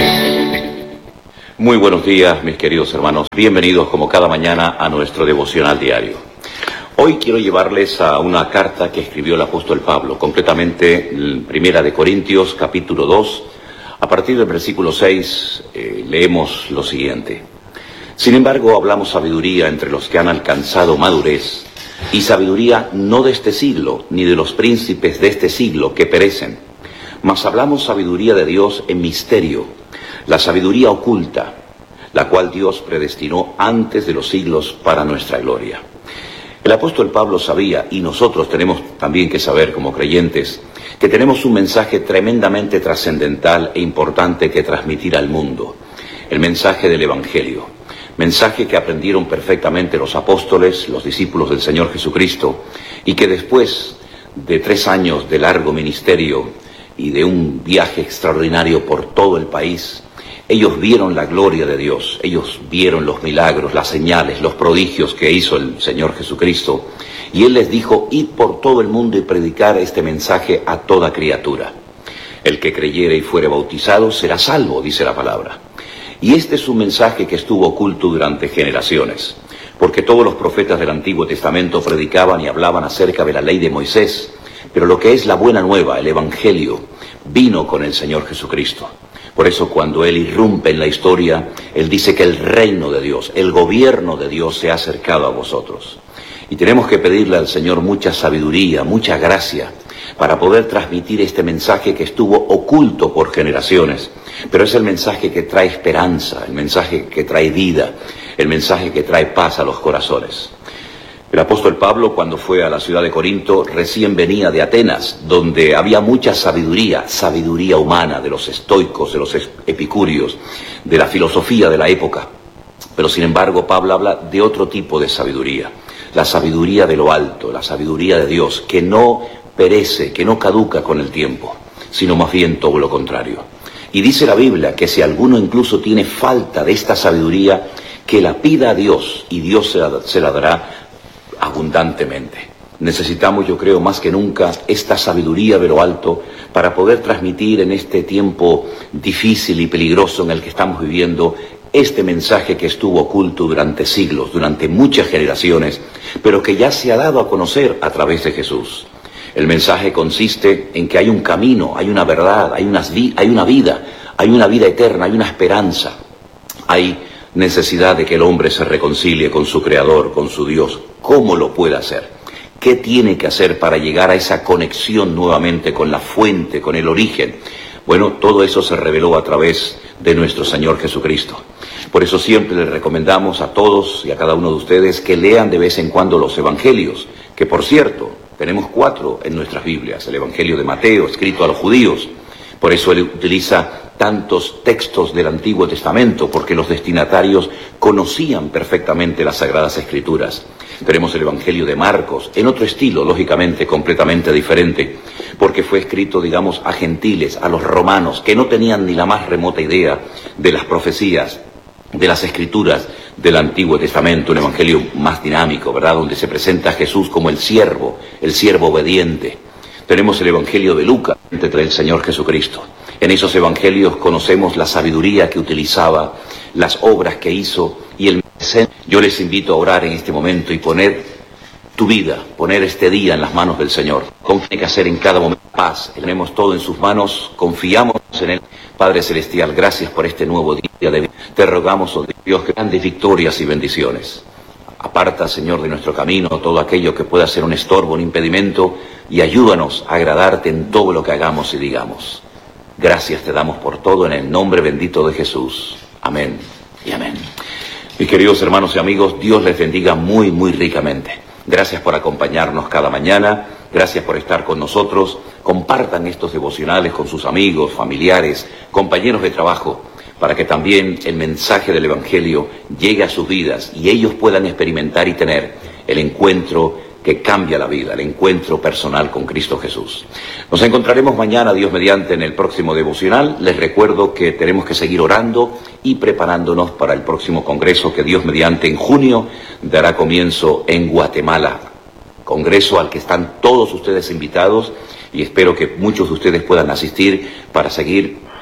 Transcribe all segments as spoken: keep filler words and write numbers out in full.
Muy buenos días, mis queridos hermanos. Bienvenidos como cada mañana a nuestro devocional diario. Hoy quiero llevarles a una carta que escribió el apóstol Pablo, concretamente Primera de Corintios, capítulo dos. A partir del versículo seis eh, leemos lo siguiente. Sin embargo, hablamos sabiduría entre los que han alcanzado madurez, y sabiduría no de este siglo, ni de los príncipes de este siglo que perecen, mas hablamos sabiduría de Dios en misterio, la sabiduría oculta, la cual Dios predestinó antes de los siglos para nuestra gloria. El apóstol Pablo sabía, y nosotros tenemos también que saber como creyentes, que tenemos un mensaje tremendamente trascendental e importante que transmitir al mundo, el mensaje del Evangelio, mensaje que aprendieron perfectamente los apóstoles, los discípulos del Señor Jesucristo, y que después de tres años de largo ministerio y de un viaje extraordinario por todo el país, ellos vieron la gloria de Dios, ellos vieron los milagros, las señales, los prodigios que hizo el Señor Jesucristo, y Él les dijo, id por todo el mundo y predicar este mensaje a toda criatura. El que creyere y fuere bautizado será salvo, dice la palabra. Y este es un mensaje que estuvo oculto durante generaciones, porque todos los profetas del Antiguo Testamento predicaban y hablaban acerca de la ley de Moisés, pero lo que es la buena nueva, el Evangelio, vino con el Señor Jesucristo. Por eso cuando Él irrumpe en la historia, Él dice que el reino de Dios, el gobierno de Dios se ha acercado a vosotros. Y tenemos que pedirle al Señor mucha sabiduría, mucha gracia, para poder transmitir este mensaje que estuvo oculto por generaciones. Pero es el mensaje que trae esperanza, el mensaje que trae vida, el mensaje que trae paz a los corazones. El apóstol Pablo, cuando fue a la ciudad de Corinto, recién venía de Atenas, donde había mucha sabiduría, sabiduría humana, de los estoicos, de los epicúreos, de la filosofía de la época. Pero sin embargo, Pablo habla de otro tipo de sabiduría, la sabiduría de lo alto, la sabiduría de Dios, que no perece, que no caduca con el tiempo, sino más bien todo lo contrario. Y dice la Biblia que si alguno incluso tiene falta de esta sabiduría, que la pida a Dios, y Dios se la, se la dará abundantemente. Necesitamos, yo creo, más que nunca esta sabiduría de lo alto para poder transmitir en este tiempo difícil y peligroso en el que estamos viviendo este mensaje que estuvo oculto durante siglos, durante muchas generaciones, pero que ya se ha dado a conocer a través de Jesús. El mensaje consiste en que hay un camino, hay una verdad, hay, unas vi- hay una vida, hay una vida eterna, hay una esperanza, hay necesidad de que el hombre se reconcilie con su Creador, con su Dios. ¿Cómo lo puede hacer? ¿Qué tiene que hacer para llegar a esa conexión nuevamente con la fuente, con el origen? Bueno, todo eso se reveló a través de nuestro Señor Jesucristo. Por eso siempre les recomendamos a todos y a cada uno de ustedes que lean de vez en cuando los evangelios, que por cierto, tenemos cuatro en nuestras Biblias. El Evangelio de Mateo, escrito a los judíos. Por eso él utiliza tantos textos del Antiguo Testamento, porque los destinatarios conocían perfectamente las Sagradas Escrituras. Tenemos el Evangelio de Marcos, en otro estilo, lógicamente, completamente diferente, porque fue escrito, digamos, a gentiles, a los romanos, que no tenían ni la más remota idea de las profecías, de las Escrituras del Antiguo Testamento, un evangelio más dinámico, ¿verdad?, donde se presenta a Jesús como el siervo, el siervo obediente. Tenemos el Evangelio de Lucas, entre el Señor Jesucristo. En esos evangelios conocemos la sabiduría que utilizaba, las obras que hizo y el presente. Yo les invito a orar en este momento y poner tu vida, poner este día en las manos del Señor. ¿Cómo tiene que hacer en cada momento? Paz. Tenemos todo en sus manos, confiamos en Él. Padre Celestial, gracias por este nuevo día de vida. Te rogamos, oh Dios, que grandes victorias y bendiciones. Aparta, Señor, de nuestro camino todo aquello que pueda ser un estorbo, un impedimento, y ayúdanos a agradarte en todo lo que hagamos y digamos. Gracias te damos por todo en el nombre bendito de Jesús. Amén y amén. Mis queridos hermanos y amigos, Dios les bendiga muy, muy ricamente. Gracias por acompañarnos cada mañana, gracias por estar con nosotros. Compartan estos devocionales con sus amigos, familiares, compañeros de trabajo, para que también el mensaje del Evangelio llegue a sus vidas y ellos puedan experimentar y tener el encuentro que cambia la vida, el encuentro personal con Cristo Jesús. Nos encontraremos mañana, Dios mediante, en el próximo devocional. Les recuerdo que tenemos que seguir orando y preparándonos para el próximo congreso que Dios mediante en junio dará comienzo en Guatemala. Congreso al que están todos ustedes invitados y espero que muchos de ustedes puedan asistir para seguir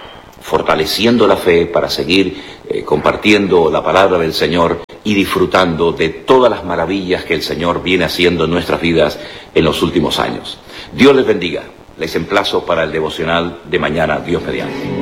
fortaleciendo la fe, para seguir eh, compartiendo la palabra del Señor y disfrutando de todas las maravillas que el Señor viene haciendo en nuestras vidas en los últimos años. Dios les bendiga. Les emplazo para el devocional de mañana, Dios mediante.